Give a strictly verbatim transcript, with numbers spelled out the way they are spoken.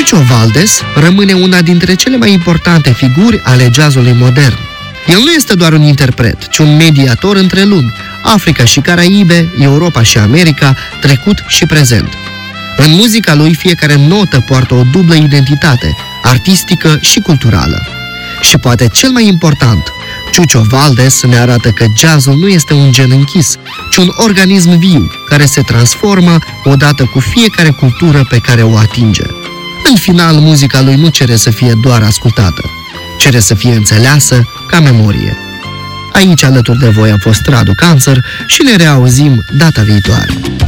Ciucio Valdes rămâne una dintre cele mai importante figuri ale jazzului modern. El nu este doar un interpret, ci un mediator între lumi, Africa și Caraibe, Europa și America, trecut și prezent. În muzica lui, fiecare notă poartă o dublă identitate, artistică și culturală. Și poate cel mai important, Ciucio Valdes ne arată că jazzul nu este un gen închis, ci un organism viu, care se transformă odată cu fiecare cultură pe care o atinge. În final, muzica lui nu cere să fie doar ascultată, cere să fie înțeleasă ca memorie. Aici, alături de voi, a fost Radu Cancer și ne reauzim data viitoare.